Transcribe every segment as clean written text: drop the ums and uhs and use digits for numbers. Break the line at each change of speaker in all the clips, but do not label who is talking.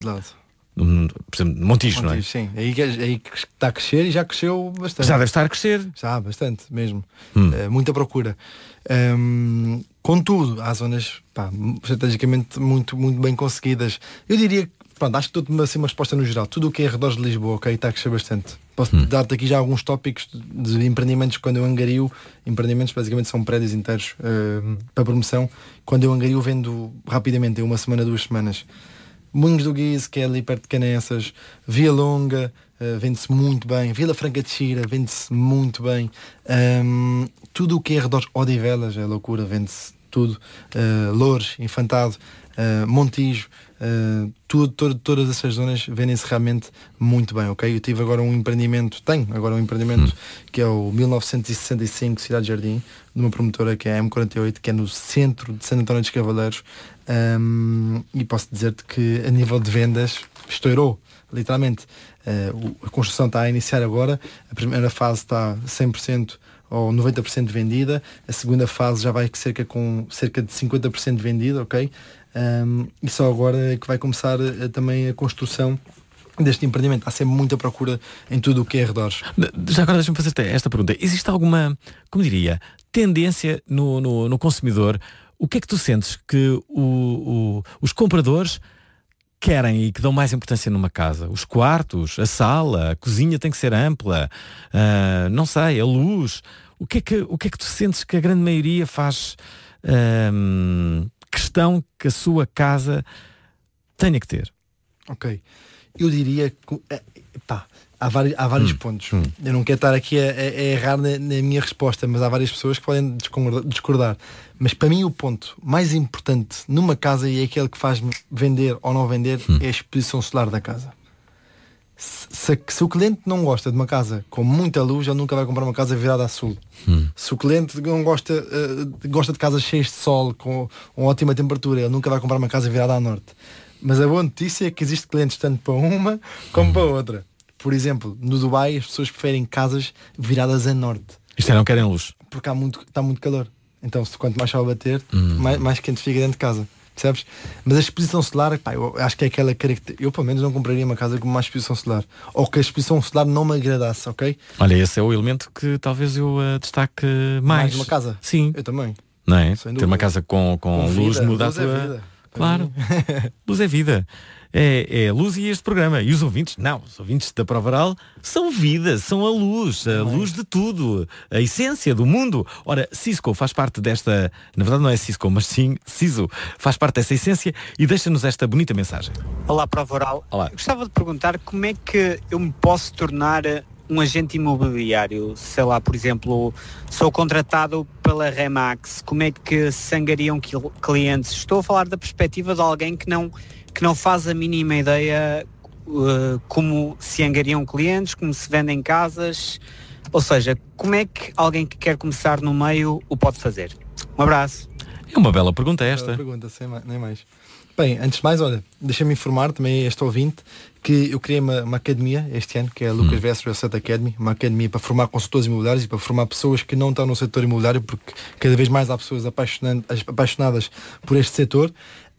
De lado.
Por exemplo, Montijo, não é?
Sim, aí que está a crescer e já cresceu bastante.
Já deve estar a crescer.
Já, bastante mesmo. Muita procura. Contudo, há zonas estrategicamente muito, muito bem conseguidas. Eu diria que, pronto, acho que estou-te assim uma resposta no geral. Tudo o que é arredores de Lisboa, ok, está a crescer bastante. Posso dar-te aqui já alguns tópicos de empreendimentos. Quando eu angario, empreendimentos basicamente são prédios inteiros para promoção. Quando eu angario, vendo rapidamente, em uma semana, 2 semanas. Moinhos do Guise, que é ali perto de Canessas, Via Longa, vende-se muito bem, Vila Franca de Xira, vende-se muito bem, tudo o que é arredores, Odivelas, é loucura, vende-se tudo, Loures, Infantado, Montijo, todas essas zonas vendem-se realmente muito bem, ok? Eu tive agora tenho agora um empreendimento que é o 1965 Cidade Jardim, de uma promotora que é a M48, que é no centro de Santo António dos Cavaleiros, e posso dizer-te que a nível de vendas estourou, literalmente. A construção está a iniciar agora, a primeira fase está 100% ou 90% vendida, a segunda fase já vai com cerca de 50% vendida, ok? E só agora é que vai começar também a construção deste empreendimento. Há sempre muita procura em tudo o que é arredores.
Já agora deixa-me fazer esta pergunta. Existe alguma, como diria, tendência no consumidor? O que é que tu sentes que os compradores querem e que dão mais importância numa casa? Os quartos, a sala, a cozinha tem que ser ampla, não sei, a luz. O que é que tu sentes que a grande maioria faz questão que a sua casa tenha que ter?
Ok. Eu diria que há vários pontos. Eu não quero estar aqui a errar na minha resposta, mas há várias pessoas que podem discordar. Mas para mim o ponto mais importante numa casa, e é aquele que faz-me vender ou não vender, é a exposição solar da casa. Se o cliente não gosta de uma casa com muita luz, ele nunca vai comprar uma casa virada a sul. Se o cliente não gosta de casas cheias de sol, com uma ótima temperatura, ele nunca vai comprar uma casa virada a norte. Mas a boa notícia é que existe clientes tanto para uma como para outra. Por exemplo, no Dubai as pessoas preferem casas viradas a norte.
Isto é, não querem luz?
Porque está muito calor. Então quanto mais sol bater, mais quente fica dentro de casa. Percebes? Mas a exposição solar, eu acho que é aquela característica. Eu pelo menos não compraria uma casa com mais exposição solar. Ou que a exposição solar não me agradasse, ok?
Olha, esse é o elemento que talvez eu destaque mais.
Uma casa?
Sim.
Eu também.
Não é? Ter uma casa com luz
vida.
muda
Luz
a tua...
é vida.
Claro. Luz é vida. É a luz e este programa. E os ouvintes, os ouvintes da Prova Oral são vida, são a luz de tudo, a essência do mundo. Ora, Cisco faz parte desta, na verdade não é Cisco, mas sim Ciso, faz parte dessa essência e deixa-nos esta bonita mensagem.
Olá, Prova Oral.
Olá.
Eu gostava de perguntar como é que eu me posso tornar um agente imobiliário. Sei lá, por exemplo, sou contratado pela Remax, como é que se angariam clientes? Estou a falar da perspectiva de alguém que não faz a mínima ideia como se angariam clientes, como se vendem casas, ou seja, como é que alguém que quer começar no meio o pode fazer? Um abraço.
É uma bela pergunta esta.
Pergunta, nem mais. Bem, antes de mais, olha, deixa-me informar também este ouvinte que eu criei uma academia este ano, que é a Lucas Vess Real Estate Academy, uma academia para formar consultores imobiliários e para formar pessoas que não estão no setor imobiliário, porque cada vez mais há pessoas apaixonadas por este setor.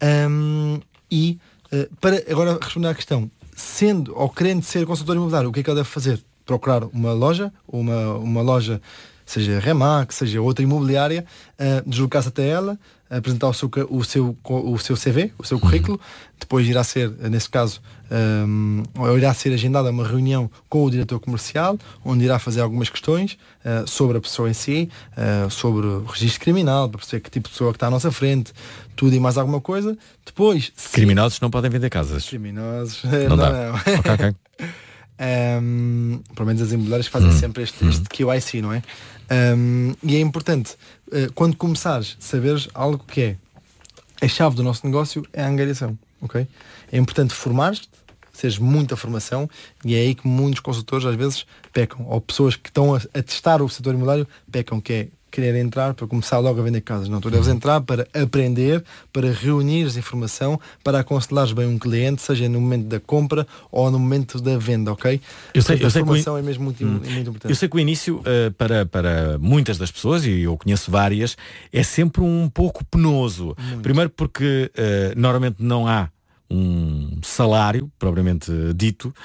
Para agora responder à questão, sendo ou querendo ser consultor imobiliário, o que é que ele deve fazer? Procurar uma loja, uma loja, seja Remax, seja outra imobiliária, deslocar-se até ela, apresentar o seu CV, o seu currículo, depois irá ser, nesse caso, irá ser agendada uma reunião com o diretor comercial, onde irá fazer algumas questões sobre a pessoa em si, sobre o registro criminal, para perceber que tipo de pessoa que está à nossa frente, tudo e mais alguma coisa. Depois,
criminosos não podem vender casas.
Criminosos,
não dá. Ok.
Pelo menos as imobiliárias fazem sempre este QIC, não é? E é importante, quando começares, saberes algo que é a chave do nosso negócio é a angariação, ok? É importante formar-te, seres muita formação, e é aí que muitos consultores às vezes pecam, ou pessoas que estão a testar o setor imobiliário pecam, que é querer entrar para começar logo a vender casas. Não, tu deves entrar para aprender, para reunir informação, para aconselhares bem um cliente, seja no momento da compra ou no momento da venda, ok? A formação é mesmo muito importante.
Eu sei que o início, para muitas das pessoas, e eu conheço várias, é sempre um pouco penoso. Primeiro porque normalmente não há um salário, propriamente dito.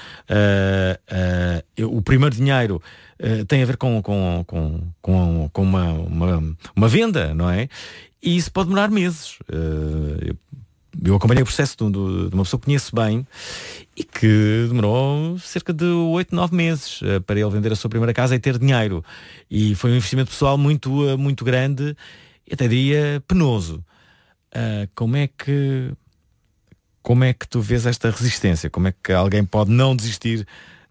O primeiro dinheiro tem a ver com uma venda, não é? E isso pode demorar meses. Eu acompanhei o processo de uma pessoa que conheço bem e que demorou cerca de 8, 9 meses para ele vender a sua primeira casa e ter dinheiro. E foi um investimento pessoal muito grande e até diria penoso. Como é que tu vês esta resistência? Como é que alguém pode não desistir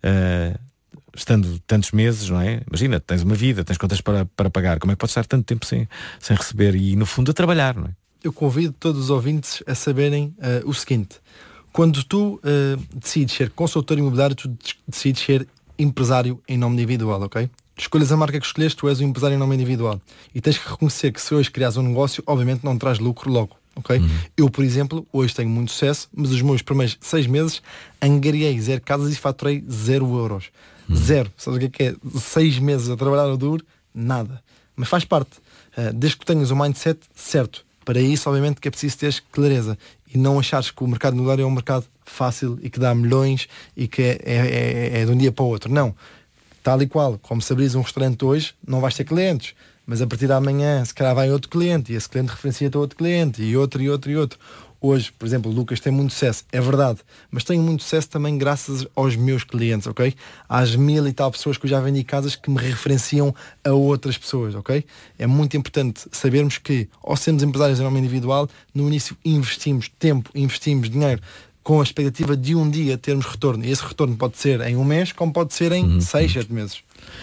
estando tantos meses, não é? Imagina, tens uma vida, tens contas para pagar. Como é que podes estar tanto tempo sem receber e, no fundo, a trabalhar, não é?
Eu convido todos os ouvintes a saberem o seguinte. Quando tu decides ser consultor imobiliário, tu decides ser empresário em nome individual, ok? Escolhas a marca que escolheste, tu és um empresário em nome individual. E tens que reconhecer que se hoje crias um negócio, obviamente não traz lucro logo, ok? Eu, por exemplo, hoje tenho muito sucesso, mas os meus primeiros 6 meses angariei 0 casas e faturei 0 euros. Zero. Sabes o que é? 6 meses a trabalhar no duro, nada. Mas faz parte. Desde que tenhas o mindset certo. Para isso, obviamente, que é preciso teres clareza e não achares que o mercado imobiliário é um mercado fácil e que dá milhões e que é de um dia para o outro. Não. Tal e qual, como se abris um restaurante hoje, não vais ter clientes, mas a partir de amanhã, se calhar vai outro cliente e esse cliente referencia-te a outro cliente e outro. Hoje, por exemplo, o Lucas tem muito sucesso, é verdade, mas tenho muito sucesso também graças aos meus clientes, ok? Às 1000 e tal pessoas que eu já vendi casas que me referenciam a outras pessoas, ok? É muito importante sabermos que, ao sermos empresários em nome individual, no início investimos tempo, investimos dinheiro, com a expectativa de um dia termos retorno. E esse retorno pode ser em um mês, como pode ser em 6, 7 meses.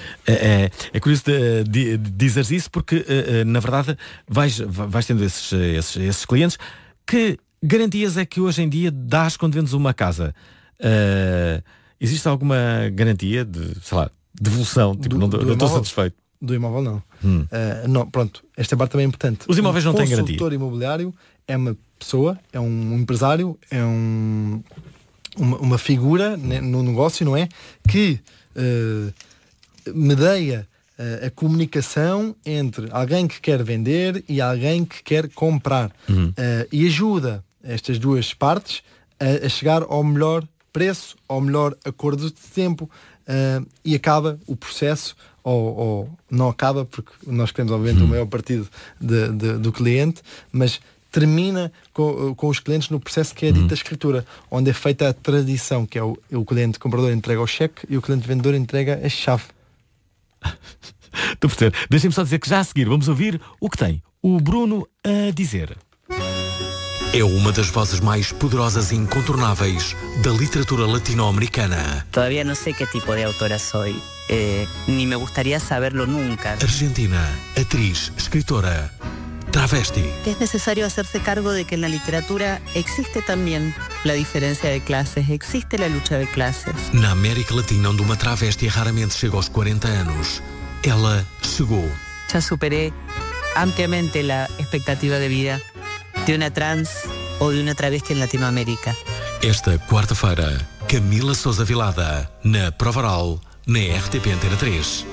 É curioso dizeres isso porque, na verdade, vais tendo esses clientes. Que garantias é que hoje em dia dás quando vendes uma casa? Existe alguma garantia de, sei lá, devolução? Tipo, não estou satisfeito.
Do imóvel não. Não. Pronto, esta parte também é importante.
Os imóveis não têm garantia.
O consultor imobiliário é uma pessoa, é um empresário, é uma figura no negócio, não é? Que medeia a comunicação entre alguém que quer vender e alguém que quer comprar e ajuda estas duas partes a chegar ao melhor preço, ao melhor acordo de tempo e acaba o processo ou não acaba porque nós queremos obviamente o maior partido do cliente, mas termina com os clientes no processo que é a dita escritura, onde é feita a tradição, que é o cliente comprador entrega o cheque e o cliente vendedor entrega a chave.
Estou a perceber. Deixem-me só dizer que já a seguir vamos ouvir o que tem o Bruno a dizer.
É uma das vozes mais poderosas e incontornáveis da literatura latino-americana.
Todavía no sé qué tipo de autora soy, ni me gustaría saberlo nunca.
Argentina, atriz, escritora, travesti.
Es necesario hacerse cargo de que en la literatura existe también la diferencia de clases, existe la lucha de clases.
Na América Latina, onde uma travesti raramente chega aos 40 anos, ela chegou.
Ya superé ampliamente la expectativa de vida de una trans o de una travesti en Latinoamérica.
Esta quarta-feira, Camila Sousa Vilada, na Provaral, na RTP Antena 3.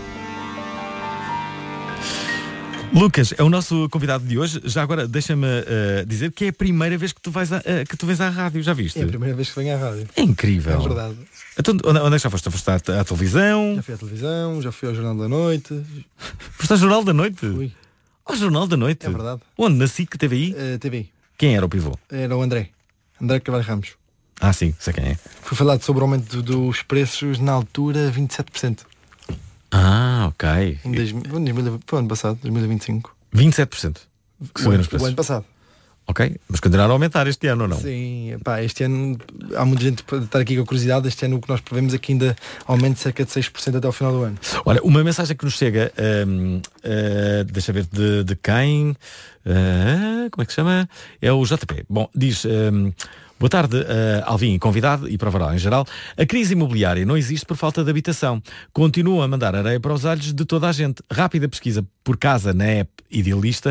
Lucas, é o nosso convidado de hoje. Já agora deixa-me dizer que é a primeira vez que tu vens à rádio, já viste?
É a primeira vez que venho à rádio.
É incrível.
É verdade.
Então, onde é que já foste? Foste à televisão?
Já fui à televisão, já fui ao Jornal da Noite.
Foste ao Jornal da Noite?
Fui.
Ao Jornal da Noite?
É verdade.
Onde? Na SIC TVI?
TVI.
Quem era o pivô?
Era o André Carvalho Ramos.
Ah, sim, sei quem é.
Foi falado sobre o aumento dos preços na altura 27%.
Ah, ok.
Foi ano passado, 2025.
27%. Que subiram os
O
preços.
ano passado.
Ok, mas continuaram a aumentar este ano ou não?
Sim, pá, este ano há muita gente para estar aqui com curiosidade. Este ano o que nós prevemos é que ainda aumente cerca de 6% até ao final do ano.
Olha, uma mensagem que nos chega, deixa ver de quem, como é que se chama? É o JP. Bom, diz, boa tarde, Alvin, convidado e para o Varal em geral. A crise imobiliária não existe por falta de habitação. Continuam a mandar areia para os olhos de toda a gente. Rápida pesquisa por casa na app Idealista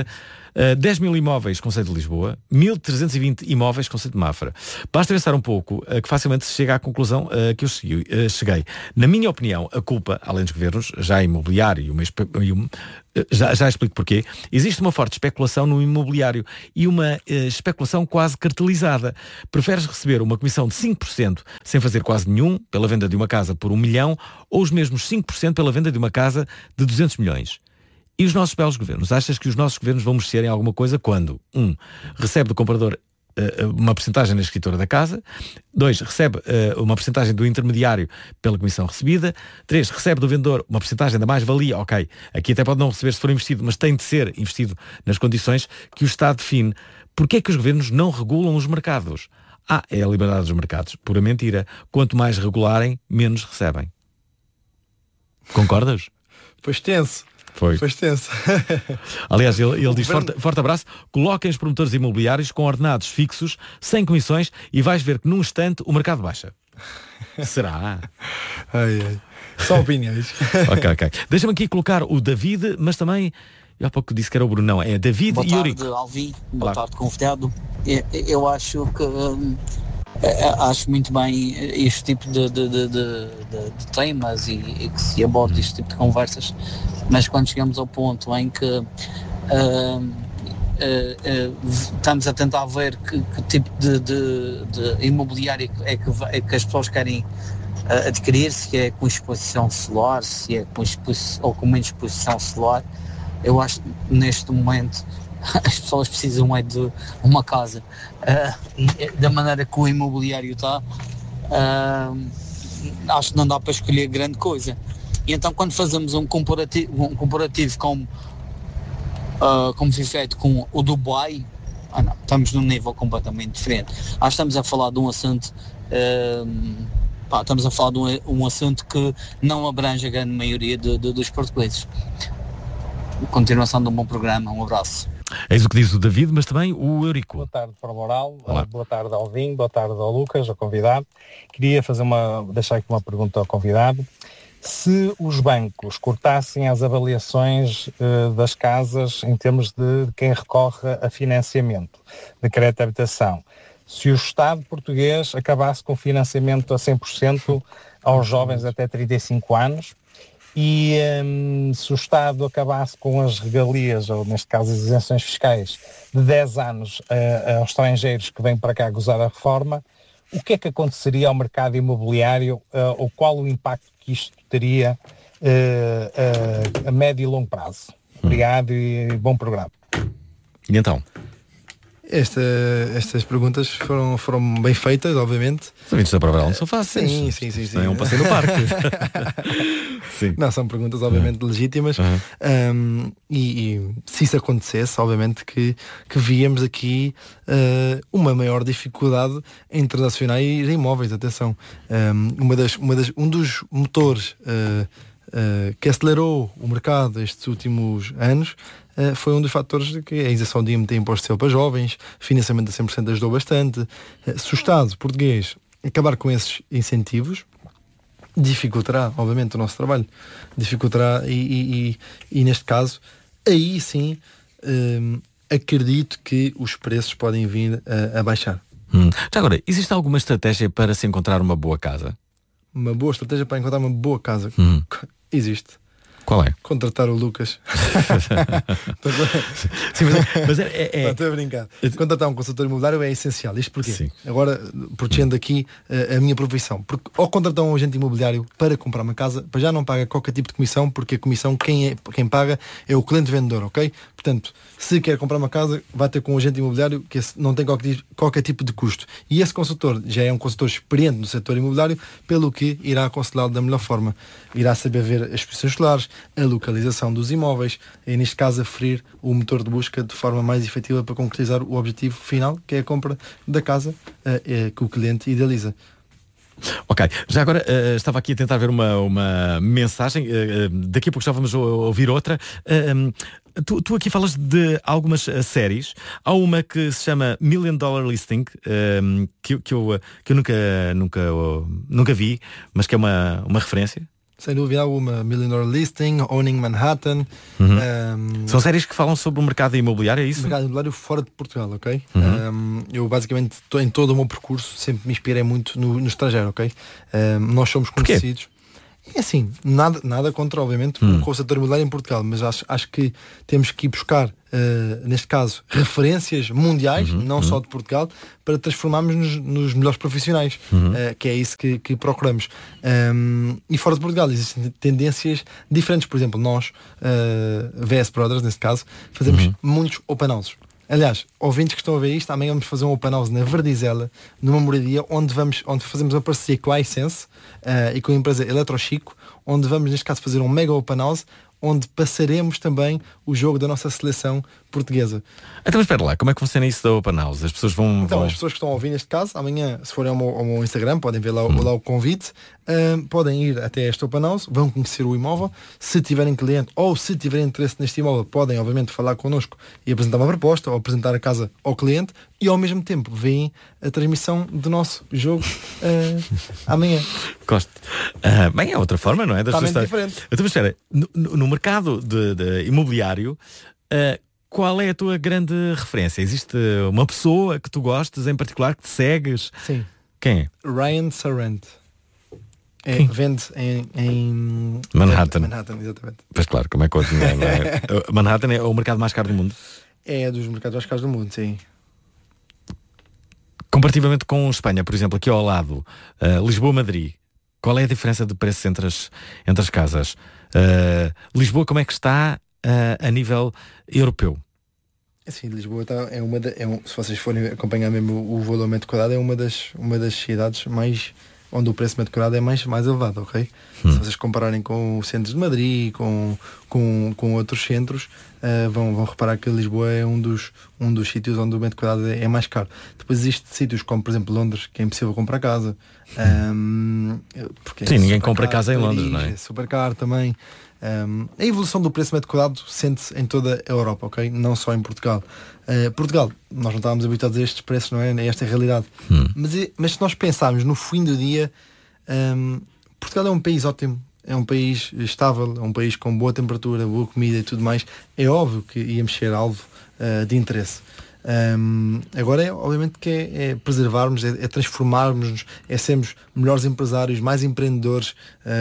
10 mil imóveis, conceito de Lisboa, 1.320 imóveis, conceito de Mafra. Basta pensar um pouco que facilmente se chega à conclusão que eu cheguei. Na minha opinião, a culpa, além dos governos, já é imobiliário já explico porquê. Existe uma forte especulação no imobiliário e uma especulação quase cartelizada. Preferes receber uma comissão de 5% sem fazer quase nenhum pela venda de uma casa por 1 milhão ou os mesmos 5% pela venda de uma casa de 200 milhões? E os nossos belos governos? Achas que os nossos governos vão mexer em alguma coisa quando, 1. recebe do comprador uma percentagem na escritura da casa, 2. recebe uma percentagem do intermediário pela comissão recebida, 3. recebe do vendedor uma percentagem da mais-valia, ok, aqui até pode não receber se for investido, mas tem de ser investido nas condições que o Estado define. Porquê é que os governos não regulam os mercados? É a liberdade dos mercados. Pura mentira. Quanto mais regularem, menos recebem. Concordas?
Pois tenso.
Foi
tenso.
Aliás, ele diz, forte abraço, coloquem os promotores imobiliários com ordenados fixos, sem comissões, e vais ver que num instante o mercado baixa. Será?
Só opiniões.
Ok. Deixa-me aqui colocar o David, mas também, eu há pouco disse que era o Bruno, não, é David e Eurico.
Boa tarde, Alvin. Boa tarde, convidado. Eu acho que... acho muito bem este tipo de temas e que se aborda este tipo de conversas, mas quando chegamos ao ponto em que estamos a tentar ver que tipo de imobiliário é que as pessoas querem adquirir, se é com exposição solar, se é ou com menos exposição solar, eu acho que neste momento as pessoas precisam de uma casa, da maneira que o imobiliário está, acho que não dá para escolher grande coisa. E então quando fazemos um comparativo como foi feito com o Dubai, não, estamos num nível completamente diferente. Acho que estamos a falar de um assunto estamos a falar de um assunto que não abrange a grande maioria dos portugueses. Continuação de um bom programa, um abraço.
Eis o que diz o David, mas também o Eurico.
Boa tarde para o Moral, boa tarde ao Vinho, boa tarde ao Lucas, ao convidado. Queria deixar aqui uma pergunta ao convidado. Se os bancos cortassem as avaliações das casas em termos de quem recorre a financiamento de crédito de habitação, se o Estado português acabasse com financiamento a 100% aos jovens até 35 anos, e se o Estado acabasse com as regalias, ou neste caso as isenções fiscais, de 10 anos aos estrangeiros que vêm para cá gozar a reforma, o que é que aconteceria ao mercado imobiliário, ou qual o impacto que isto teria a médio e longo prazo? Obrigado e bom programa.
E então?
Estas perguntas foram bem feitas, obviamente.
Os ouvintes da Prova não são fáceis.
Sim.
Não é um passeio no parque.
Sim. Não, são perguntas obviamente legítimas. E se isso acontecesse, obviamente que víamos aqui uma maior dificuldade em transacionar e imóveis. Atenção, um dos motores que acelerou o mercado estes últimos anos foi um dos fatores que a isenção de IMT, imposto de selo para jovens, financiamento a 100% ajudou bastante. Se o Estado português acabar com esses incentivos, dificultará, obviamente, o nosso trabalho. Dificultará e neste caso, aí sim, acredito que os preços podem vir a baixar.
Já agora, existe alguma estratégia para se encontrar uma boa casa?
Uma boa estratégia para encontrar uma boa casa? Existe.
Qual é?
Contratar o Lucas.
Sim, mas
estou a brincar. Contratar um consultor imobiliário é essencial. Isto porquê?
Sim.
Agora, protegendo aqui a minha profissão. Porque ao contratar um agente imobiliário para comprar uma casa, já não paga qualquer tipo de comissão, porque a comissão quem paga é o cliente vendedor, ok? Portanto, se quer comprar uma casa, vai ter com um agente imobiliário que não tem qualquer tipo de custo. E esse consultor já é um consultor experiente no setor imobiliário, pelo que irá aconselhá-lo da melhor forma. Irá saber ver as exposições solares, a localização dos imóveis e, neste caso, aferir o motor de busca de forma mais efetiva para concretizar o objetivo final, que é a compra da casa que o cliente idealiza.
Ok, já agora estava aqui a tentar ver uma mensagem, daqui a pouco já vamos ouvir outra. Tu aqui falas de algumas séries. Há uma que se chama $1 Million Listing, que eu nunca vi, mas que é uma referência.
Sem dúvida alguma. Millionaire Listing, Owning Manhattan.
São séries que falam sobre o mercado imobiliário, é isso?
Mercado imobiliário fora de Portugal, ok? Eu basicamente, em todo o meu percurso, sempre me inspirei muito no estrangeiro, ok? Nós somos conhecidos. É assim, nada contra, obviamente, com o setor imobiliário em Portugal, mas acho que temos que ir buscar, neste caso, referências mundiais, não só de Portugal, para transformarmos nos melhores profissionais, que é isso que procuramos. E fora de Portugal existem tendências diferentes. Por exemplo, nós, VS Brothers, neste caso, fazemos muitos open houses. Aliás, ouvintes que estão a ver isto, amanhã vamos fazer um open house na Verdizela, numa moradia, onde fazemos uma parceria com a iSense e com a empresa Eletrochico, onde vamos, neste caso, fazer um mega open house, onde passaremos também o jogo da nossa seleção portuguesa.
Então, espera lá, como é que funciona isso da open house? As pessoas vão...
As pessoas que estão a ouvir neste caso, amanhã, se forem ao meu Instagram, podem ver lá o convite, podem ir até este open house, vão conhecer o imóvel. Se tiverem cliente ou se tiverem interesse neste imóvel, podem obviamente falar connosco e apresentar uma proposta ou apresentar a casa ao cliente, e ao mesmo tempo veem a transmissão do nosso jogo amanhã.
Gosto. Bem, é outra forma, não é?
Totalmente diferente.
Então, espera, no mercado de imobiliário, qual é a tua grande referência? Existe uma pessoa que tu gostes em particular, que te segues?
Sim.
Quem é?
Ryan Sarant. Vende em
Manhattan.
Manhattan, exatamente.
Pois claro, como é que outro não é? Manhattan é o mercado mais caro do mundo?
É dos mercados mais caros do mundo, sim.
Comparativamente com Espanha, por exemplo, aqui ao lado, Lisboa-Madrid, qual é a diferença de preços entre as casas? Lisboa, como é que está a nível europeu?
Assim, Lisboa se vocês forem acompanhar mesmo o valor metro quadrado, é uma das cidades mais onde o preço metro quadrado é mais elevado, ok? Se vocês compararem com o centro de Madrid, com outros centros, vão reparar que Lisboa é um dos sítios onde o metro quadrado é mais caro. Depois existem sítios como, por exemplo, Londres, que é impossível comprar casa.
Sim, ninguém compra casa em Londres, não é?
É super caro também. A evolução do preço metro quadrado sente-se em toda a Europa, ok? Não só em Portugal. Portugal, nós não estávamos habituados a estes preços, não é? A esta realidade. Mas se nós pensarmos no fim do dia, Portugal é um país ótimo, é um país estável, é um país com boa temperatura, boa comida e tudo mais. É óbvio que íamos ser alvo de interesse. Agora obviamente que é preservarmos, é transformarmos-nos, é sermos melhores empresários, mais empreendedores,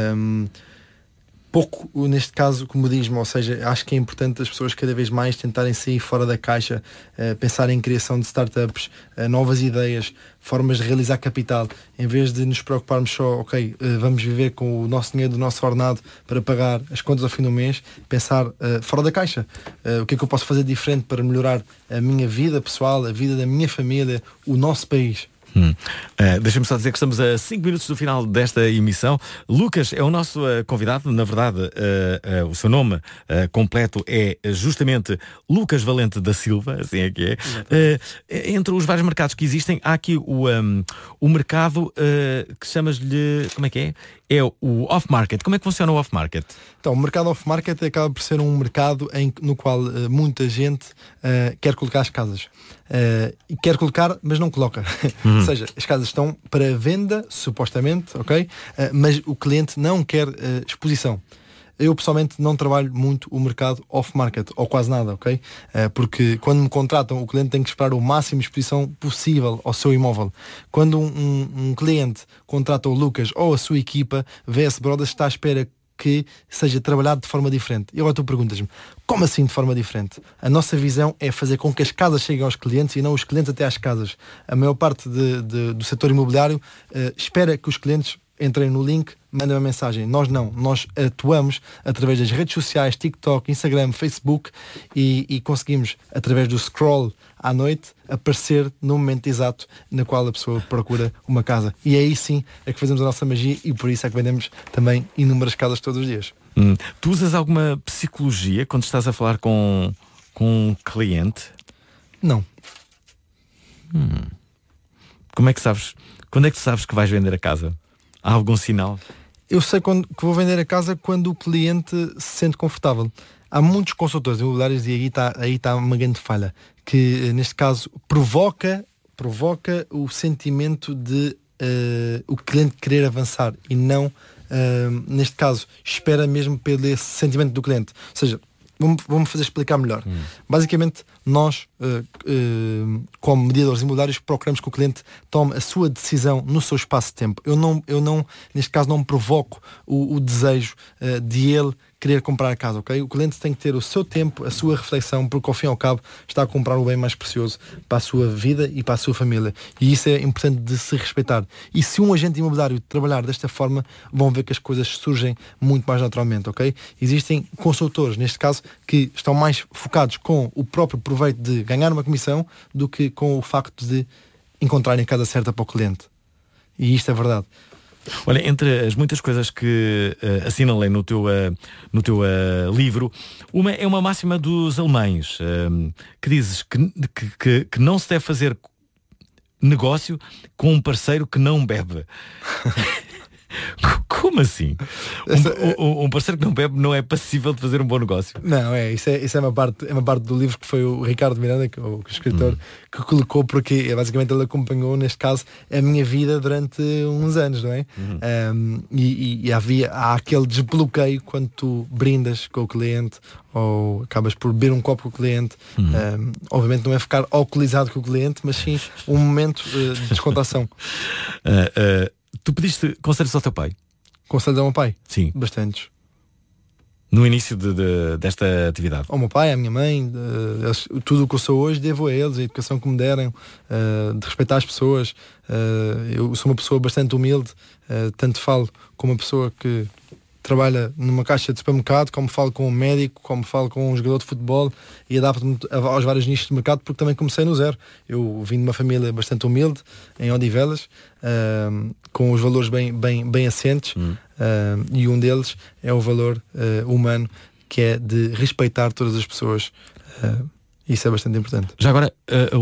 pouco neste caso comodismo, ou seja, acho que é importante as pessoas cada vez mais tentarem sair fora da caixa, pensar em criação de startups, novas ideias, formas de realizar capital, em vez de nos preocuparmos só, vamos viver com o nosso dinheiro do nosso ordenado para pagar as contas ao fim do mês, pensar fora da caixa, o que é que eu posso fazer diferente para melhorar a minha vida pessoal, a vida da minha família, o nosso país.
Deixa-me só dizer que estamos a 5 minutos do final desta emissão. Lucas é o nosso convidado. Na verdade, o seu nome completo é justamente Lucas Valente da Silva, assim é que é. Entre os vários mercados que existem, há aqui o mercado que chamas-lhe, como é que é? É o off-market. Como é que funciona o off-market?
Então, o mercado off-market acaba por ser um mercado no qual muita gente quer colocar as casas. E quer colocar, mas não coloca. Ou seja, as casas estão para venda, supostamente, ok? Mas o cliente não quer exposição. Eu pessoalmente não trabalho muito o mercado off-market, ou quase nada, ok? Porque quando me contratam, o cliente tem que esperar o máximo de exposição possível ao seu imóvel. Quando um cliente contrata o Lucas ou a sua equipa, VS Brothers está à espera que seja trabalhado de forma diferente. E agora tu perguntas-me, como assim de forma diferente? A nossa visão é fazer com que as casas cheguem aos clientes e não os clientes até às casas. A maior parte do setor imobiliário espera que os clientes entrem no link, mandem uma mensagem. Nós não. Nós atuamos através das redes sociais, TikTok, Instagram, Facebook e conseguimos, através do scroll à noite, aparecer no momento exato na qual a pessoa procura uma casa. E aí sim é que fazemos a nossa magia e por isso é que vendemos também inúmeras casas todos os dias.
Tu usas alguma psicologia quando estás a falar com um cliente?
Não.
Como é que sabes? Quando é que tu sabes que vais vender a casa? Há algum sinal?
Eu sei que vou vender a casa quando o cliente se sente confortável. Há muitos consultores imobiliários e aí está uma grande falha, que neste caso provoca o sentimento de o cliente querer avançar e não neste caso, espera mesmo pelo esse sentimento do cliente. Ou seja, vamos fazer explicar melhor. Basicamente, nós, como mediadores imobiliários, procuramos que o cliente tome a sua decisão no seu espaço de tempo. Eu não neste caso, não provoco o desejo de ele querer comprar a casa, ok? O cliente tem que ter o seu tempo, a sua reflexão, porque ao fim e ao cabo está a comprar o bem mais precioso para a sua vida e para a sua família. E isso é importante de se respeitar. E se um agente imobiliário trabalhar desta forma, vão ver que as coisas surgem muito mais naturalmente, ok? Existem consultores, neste caso, que estão mais focados com o próprio proveito de ganhar uma comissão do que com o facto de encontrarem a casa certa para o cliente. E isto é verdade.
Olha, entre as muitas coisas que assinalei no teu livro, uma é uma máxima dos alemães, que dizes que não se deve fazer negócio com um parceiro que não bebe. Como assim? Um parceiro que não bebe não é passível de fazer um bom negócio?
Não, isso é uma parte do livro que foi o Ricardo Miranda, que é o escritor, que colocou, porque basicamente ele acompanhou, neste caso, a minha vida durante uns anos, não é? E há aquele desbloqueio quando tu brindas com o cliente ou acabas por beber um copo com o cliente. Obviamente não é ficar alcoolizado com o cliente, mas sim um momento de descontração.
Tu pediste conselhos ao teu pai?
Conselhos ao meu pai?
Sim.
Bastantes.
No início desta atividade?
Ao meu pai, à minha mãe, tudo o que eu sou hoje devo a eles, a educação que me deram, de respeitar as pessoas. Eu sou uma pessoa bastante humilde, tanto falo com uma pessoa que trabalha numa caixa de supermercado, como falo com um médico, como falo com um jogador de futebol, e adapto-me aos vários nichos de mercado, porque também comecei no zero. Eu vim de uma família bastante humilde, em Odivelas, com os valores bem assentes, e um deles é o valor humano, que é de respeitar todas as pessoas. Isso é bastante importante.
Já agora,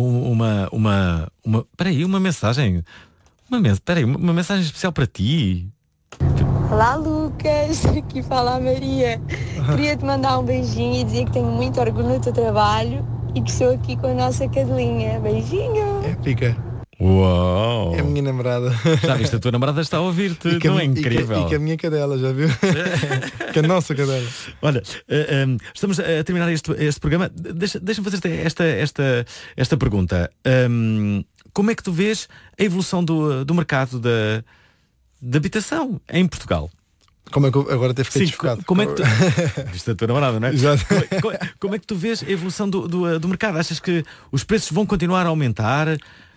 uma mensagem. Uma mensagem especial para ti.
Olá Lucas, aqui fala a Maria. Queria te mandar um beijinho e dizer que tenho muito orgulho no teu trabalho e que estou aqui com a nossa cadelinha. Beijinho!
Fica.
Uau!
É a minha namorada.
Já viste, a tua namorada está a ouvir-te, não é incrível?
E que a minha cadela, já viu? Que a nossa cadela.
Olha, estamos a terminar este programa. Deixa-me fazer-te esta pergunta. Como é que tu vês a evolução do mercado de habitação em Portugal?
Como é que eu agora até fiquei desfocado?
Como é que tu... Viste a tua namorada, não é?
Exato.
Como é que tu vês a evolução do mercado? Achas que os preços vão continuar a aumentar?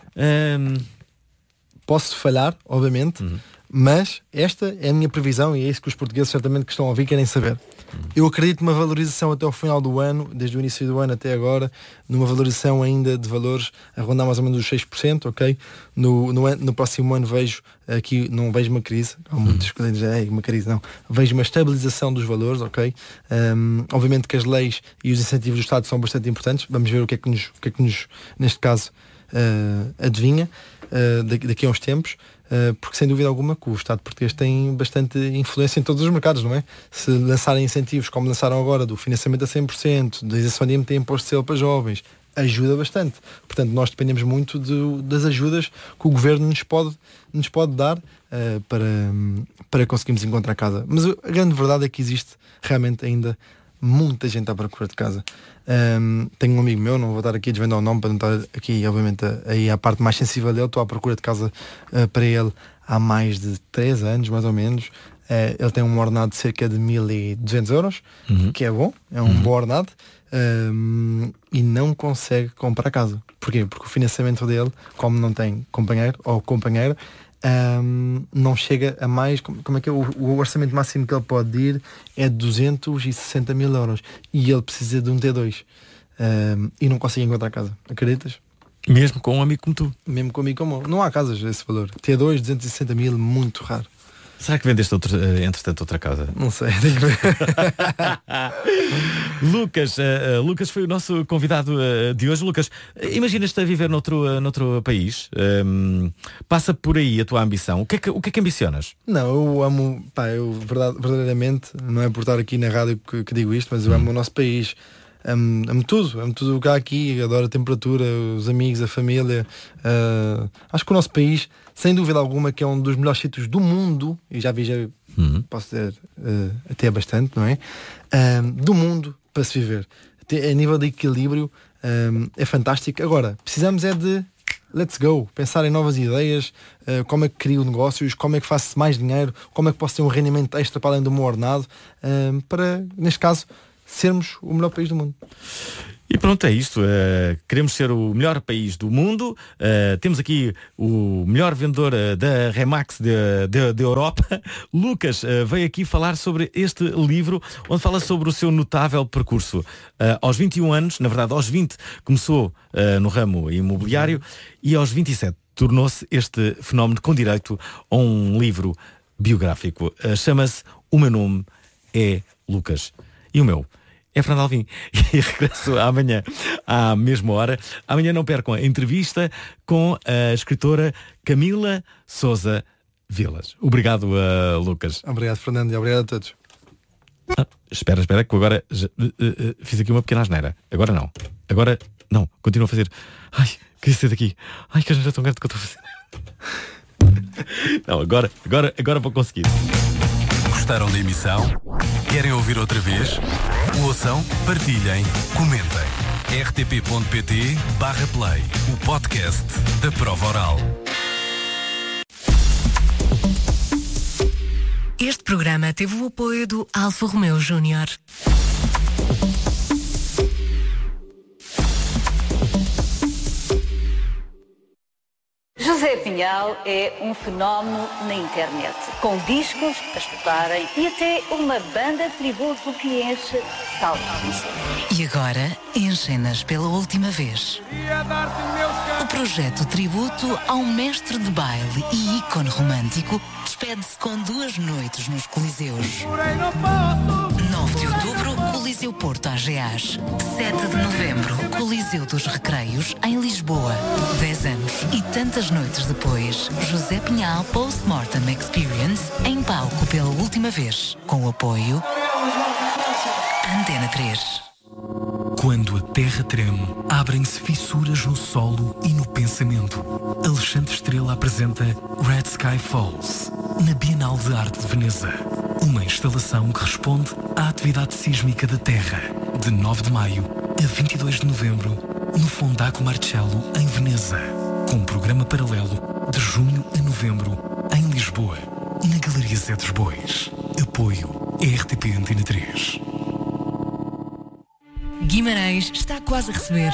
Posso falhar, obviamente, mas esta é a minha previsão e é isso que os portugueses certamente que estão a ouvir querem saber. Eu acredito numa valorização até ao final do ano, desde o início do ano até agora, numa valorização ainda de valores a rondar mais ou menos os 6%, ok? No próximo ano vejo aqui, não vejo uma crise, há muitos que dizem, uma crise, não. Vejo uma estabilização dos valores, ok? Obviamente que as leis e os incentivos do Estado são bastante importantes, vamos ver o que é que nos neste caso, adivinha daqui a uns tempos. Porque sem dúvida alguma que o Estado português tem bastante influência em todos os mercados, não é? Se lançarem incentivos como lançaram agora, do financiamento a 100%, da isenção de IMT, imposto de selo para jovens, ajuda bastante. Portanto, nós dependemos muito das ajudas que o Governo nos pode dar para conseguirmos encontrar casa. Mas a grande verdade é que existe realmente ainda muita gente à procura de casa. Tenho um amigo meu, não vou estar aqui a desvendar o nome para não estar aqui, obviamente, aí a parte mais sensível dele. Estou à procura de casa para ele há mais de 3 anos, mais ou menos. Ele tem um ordenado de cerca de 1.200 euros, que é bom, é um bom ordenado, e não consegue comprar casa. Porquê? Porque o financiamento dele, como não tem companheiro ou companheira, não chega a mais. Como é que é? O orçamento máximo que ele pode ir é 260 mil euros e ele precisa de um T2 e não consegue encontrar casa. Acreditas?
Mesmo com um amigo como tu?
Mesmo com um amigo como eu. Não há casas esse valor. T2, 260 mil, muito raro.
Será que vendeste entretanto outra casa?
Não sei, tenho que ver.
Lucas foi o nosso convidado de hoje. Lucas, imaginas-te a viver noutro país? Passa por aí a tua ambição. O que é que ambicionas?
Não, eu amo, eu verdadeiramente, não é por estar aqui na rádio que digo isto, mas eu amo o nosso país. Amo tudo o que há aqui, adoro a temperatura, os amigos, a família. Acho que o nosso país, sem dúvida alguma, que é um dos melhores sítios do mundo, e já posso dizer até bastante, não é? Do mundo para se viver. A nível de equilíbrio é fantástico. Agora, precisamos é de let's go, pensar em novas ideias, como é que crio negócios, como é que faço mais dinheiro, como é que posso ter um rendimento extra para além do meu ordenado, para, neste caso, sermos o melhor país do mundo.
E pronto, é isto. Queremos ser o melhor país do mundo. Temos aqui o melhor vendedor da Remax da Europa. Lucas veio aqui falar sobre este livro, onde fala sobre o seu notável percurso. Aos 21 anos, na verdade aos 20, começou no ramo imobiliário e aos 27 tornou-se este fenómeno com direito a um livro biográfico. Chama-se O Meu Nome é Lucas. E o meu é Fernando Alvim. E regresso amanhã à mesma hora. Amanhã não percam a entrevista com a escritora Camila Sousa Vilas. Obrigado, Lucas.
Obrigado, Fernando, e obrigado a todos.
Espera, que eu agora fiz aqui uma pequena asneira. Agora não. Continuo a fazer. Ai, que isso é daqui. Ai, que asneira tão grande que eu estou a fazer. Não, agora vou conseguir.
Gostaram da emissão? Querem ouvir outra vez? Ouçam, partilhem, comentem. rtp.pt/play, o podcast da Prova Oral.
Este programa teve o apoio do Alfa Romeo Júnior.
José Pinhal é um fenómeno na internet, com discos a escutarem e até uma banda de tributo que enche salas.
E agora, enchem-nas pela última vez. O projeto tributo ao mestre de baile e ícone romântico despede-se com 2 noites nos Coliseus. 9 de outubro, Coliseu Porto AGAs. 7 de novembro, Coliseu dos Recreios, em Lisboa. 10 anos e tantas noites depois, José Pinhal Post-Mortem Experience, em palco pela última vez, com o apoio Antena 3.
Quando a terra treme, abrem-se fissuras no solo e no pensamento. Alexandre Estrela apresenta Red Sky Falls, na Bienal de Arte de Veneza. Uma instalação que responde à atividade sísmica da Terra. De 9 de maio a 22 de novembro, no Fondaco Marcello, em Veneza. Com um programa paralelo de junho a novembro, em Lisboa, na Galeria Zé dos Bois. Apoio RTP Antena 3.
Guimarães está quase a receber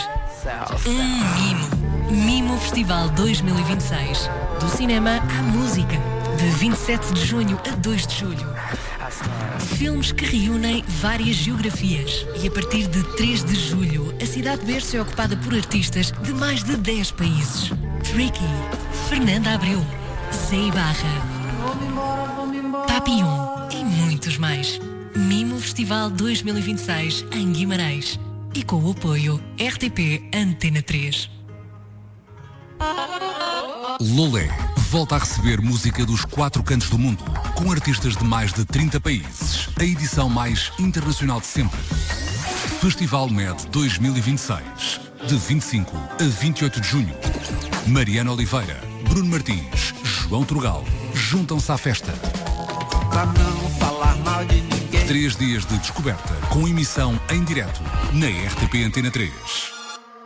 Mimo Festival 2026. Do cinema à música. De 27 de junho a 2 de julho. Filmes que reúnem várias geografias. E a partir de 3 de julho, a cidade berço é ocupada por artistas de mais de 10 países. Tricky, Fernanda Abreu, Zé Ibarra, Papillon e muitos mais. Mimo Festival 2026 em Guimarães. E com o apoio RTP Antena 3.
Lolé volta a receber música dos 4 cantos do mundo, com artistas de mais de 30 países. A edição mais internacional de sempre. Festival Med 2026. De 25 a 28 de junho. Mariana Oliveira, Bruno Martins, João Trugal juntam-se à festa. 3 dias de descoberta, com emissão em direto na RTP Antena 3.